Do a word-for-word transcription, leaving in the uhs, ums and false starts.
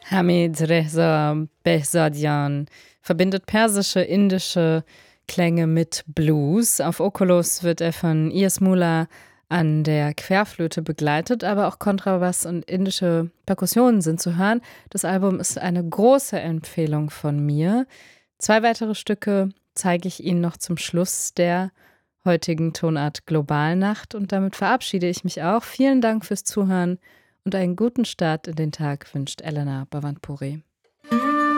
Hamid Reza Behzadian verbindet persische, indische Klänge mit Blues. Auf Oculus wird er von Ias Mullah an der Querflöte begleitet, aber auch Kontrabass und indische Perkussionen sind zu hören. Das Album ist eine große Empfehlung von mir. Zwei weitere Stücke zeige ich Ihnen noch zum Schluss der heutigen Tonart Globalnacht und damit verabschiede ich mich auch. Vielen Dank fürs Zuhören und einen guten Start in den Tag wünscht Elena Bhavanpuri.